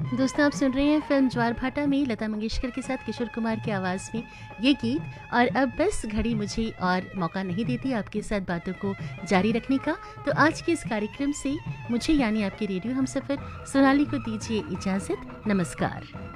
दोस्तों, आप सुन रहे हैं फिल्म ज्वार-भाटा में लता मंगेशकर के साथ किशोर कुमार की आवाज़ में ये गीत। और अब बस घड़ी मुझे और मौका नहीं देती आपके साथ बातों को जारी रखने का। तो आज के इस कार्यक्रम से मुझे यानी आपके रेडियो हमसफ़र सोनाली को दीजिए इजाज़त। नमस्कार।